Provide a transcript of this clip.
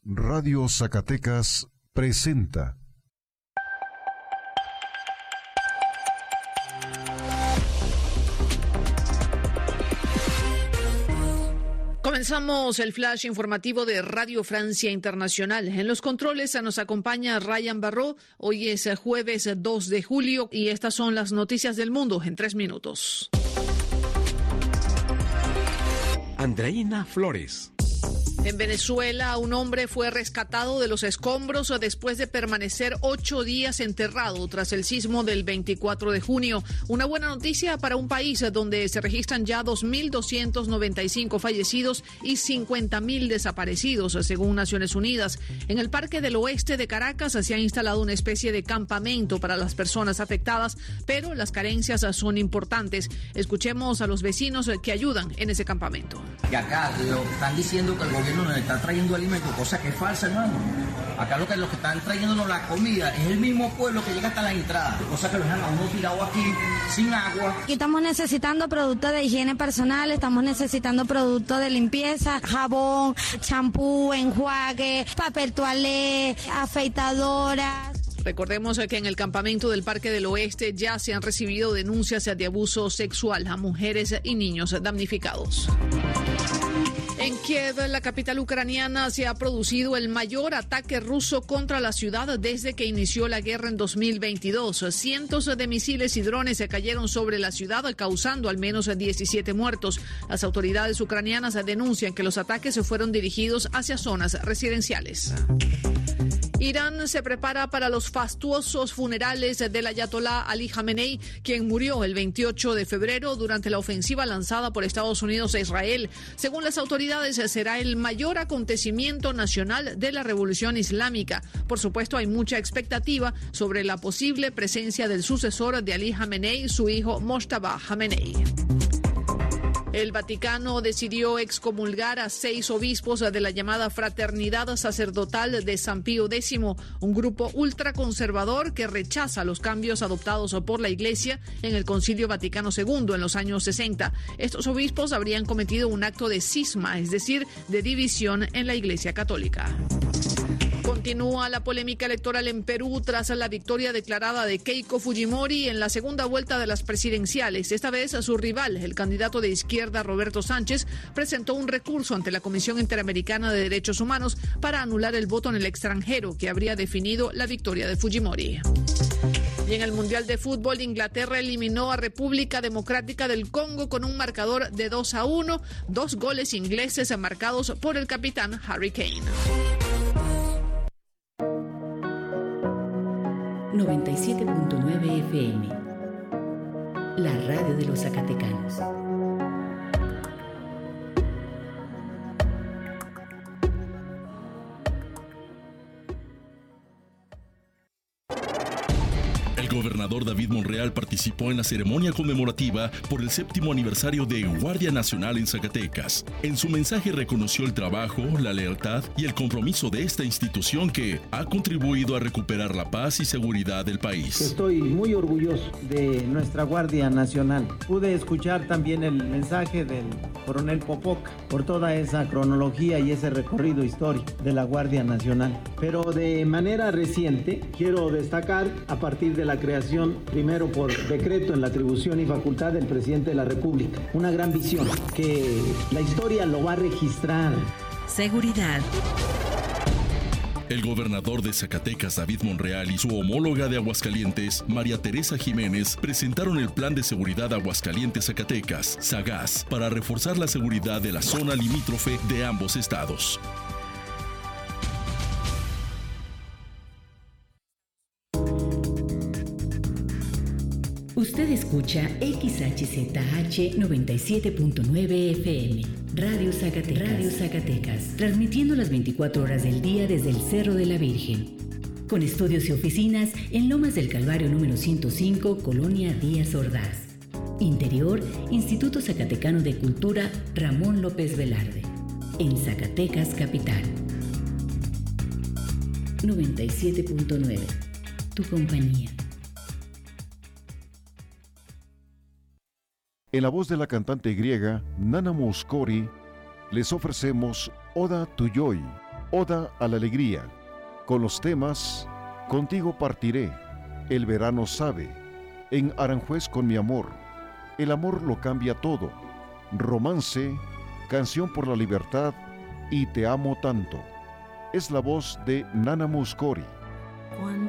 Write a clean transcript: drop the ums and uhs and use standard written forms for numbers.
Radio Zacatecas presenta. Comenzamos el flash informativo de Radio Francia Internacional. En los controles nos acompaña Ryan Barró. Hoy es jueves 2 de julio y estas son las noticias del mundo en 3 minutos. Andreina Flores. En Venezuela, un hombre fue rescatado de los escombros después de permanecer 8 días enterrado tras el sismo del 24 de junio. Una buena noticia para un país donde se registran ya 2.295 fallecidos y 50.000 desaparecidos, según Naciones Unidas. En el Parque del Oeste de Caracas se ha instalado una especie de campamento para las personas afectadas, pero las carencias son importantes. Escuchemos a los vecinos que ayudan en ese campamento. Y acá están diciendo que el gobierno nos está trayendo alimentos, cosa que es falsa, hermano. Acá lo que están trayéndonos la comida es el mismo pueblo que llega hasta la entrada, cosa que lo dejan a uno tirado aquí sin agua. Aquí estamos necesitando productos de higiene personal, estamos necesitando productos de limpieza, jabón, champú, enjuague, papel toalé, afeitadoras. Recordemos que en el campamento del Parque del Oeste ya se han recibido denuncias de abuso sexual a mujeres y niños damnificados. En Kiev, la capital ucraniana, se ha producido el mayor ataque ruso contra la ciudad desde que inició la guerra en 2022. Cientos de misiles y drones se cayeron sobre la ciudad, causando al menos 17 muertos. Las autoridades ucranianas denuncian que los ataques se fueron dirigidos hacia zonas residenciales. Irán se prepara para los fastuosos funerales del ayatolá Ali Jamenei, quien murió el 28 de febrero durante la ofensiva lanzada por Estados Unidos a Israel. Según las autoridades, será el mayor acontecimiento nacional de la Revolución Islámica. Por supuesto, hay mucha expectativa sobre la posible presencia del sucesor de Ali Jamenei, su hijo Mojtaba Jamenei. El Vaticano decidió excomulgar a 6 obispos de la llamada Fraternidad Sacerdotal de San Pío X, un grupo ultraconservador que rechaza los cambios adoptados por la Iglesia en el Concilio Vaticano II en los años 60. Estos obispos habrían cometido un acto de cisma, es decir, de división en la Iglesia Católica. Continúa la polémica electoral en Perú tras la victoria declarada de Keiko Fujimori en la segunda vuelta de las presidenciales. Esta vez a su rival, el candidato de izquierda Roberto Sánchez, presentó un recurso ante la Comisión Interamericana de Derechos Humanos para anular el voto en el extranjero que habría definido la victoria de Fujimori. Y en el Mundial de Fútbol, Inglaterra eliminó a República Democrática del Congo con un marcador de 2-1, 2 goles ingleses marcados por el capitán Harry Kane. 97.9 FM, la radio de los zacatecanos. El gobernador David Monreal participó en la ceremonia conmemorativa por el 7º aniversario de Guardia Nacional en Zacatecas. En su mensaje reconoció el trabajo, la lealtad y el compromiso de esta institución que ha contribuido a recuperar la paz y seguridad del país. Estoy muy orgulloso de nuestra Guardia Nacional. Pude escuchar también el mensaje del coronel Popoca por toda esa cronología y ese recorrido histórico de la Guardia Nacional. Pero de manera reciente quiero destacar a partir de la creación, primero por decreto en la atribución y facultad del presidente de la República, una gran visión que la historia lo va a registrar. Seguridad. El gobernador de Zacatecas, David Monreal, y su homóloga de Aguascalientes, María Teresa Jiménez, presentaron el Plan de Seguridad Aguascalientes-Zacatecas, SAGAS, para reforzar la seguridad de la zona limítrofe de ambos estados. Usted escucha XHZH 97.9 FM, Radio Zacatecas, transmitiendo las 24 horas del día desde el Cerro de la Virgen. Con estudios y oficinas en Lomas del Calvario número 105, Colonia Díaz Ordaz. Interior, Instituto Zacatecano de Cultura Ramón López Velarde. En Zacatecas, capital. 97.9, tu compañía. En la voz de la cantante griega Nana Mouskouri, les ofrecemos Oda to Joy, Oda a la alegría, con los temas Contigo partiré, El verano sabe, En Aranjuez con mi amor, El amor lo cambia todo, Romance, Canción por la libertad y Te amo tanto. Es la voz de Nana Mouskouri. Cuando